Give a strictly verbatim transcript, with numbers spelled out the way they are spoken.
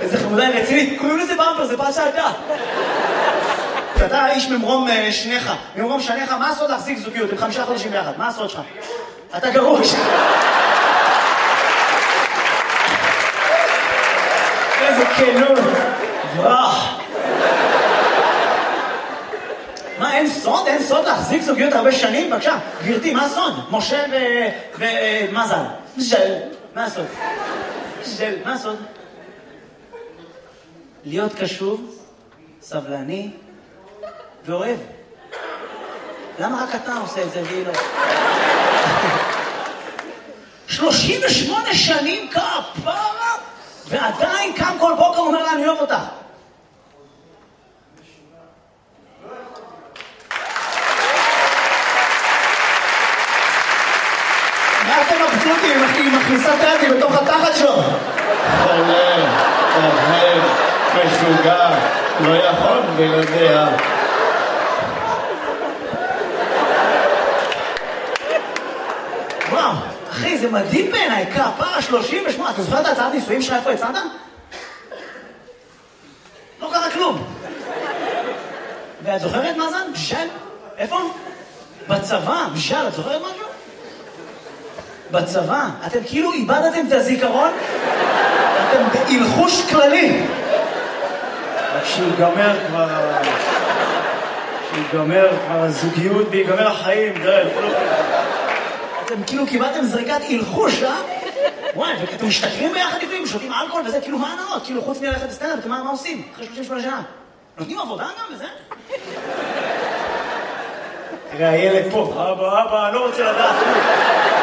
איזה חמודה רצינית, קוראים לזה במפר, זה פרשת דת. אתה איש ממרום שניך, ממרום שניך, מה הסוד להחזיק זוגיות? הם חמישה חודשים ביחד, מה הסוד שלך? אתה גרוש. איזה כנות. וואח. מה, אין סוד? אין סוד להחזיק זוגיות הרבה שנים? בבקשה, גברתי, מה הסוד? משה ומזל. ז'ל. מה הסוד? ז'ל. מה הסוד? להיות קשוב, סבלני ואוהב. למה רק אתה עושה את זה והיא לא? שלושים ושמונה שנים כפרה, ועדיין קם כל בוקר אומר לה, אני אוהב אותך. מה אתם מבסוטים? היא מכניסה את היד בתוך התחת שלו. חולה, אוהב, משוגע, לא יכול בלעדיה. וואו, אחי, זה מדהים בעיניי, כפרה שלושים ושמונה. אתה זוכר את הצעת נישואים שלך איפה הצעת? לא קרה כלום. ואת זוכרת מה זה? בז'ל? איפה? בצבא, בז'ל, את זוכרת משהו? בצבא, אתם כאילו איבדתם את הזיכרון, אתם בהלחוש כללי. כשיגמר כבר... כשיגמר כבר הזוגיות ויגמר החיים, דרך. אתם כאילו קיבלתם זריקת הלחוש, אה? וואי, ואתם משתכרים ביחד לפעמים, שותים אלכוהול וזה, כאילו מה הנאות? כאילו חוץ מללכת לסטנדאפ, אתם מה עושים? אחרי שלושים ושמונה שנה. נותנים עבודה גם וזה? תראה, הילד פה, אבא, אבא, אני לא רוצה לדעת.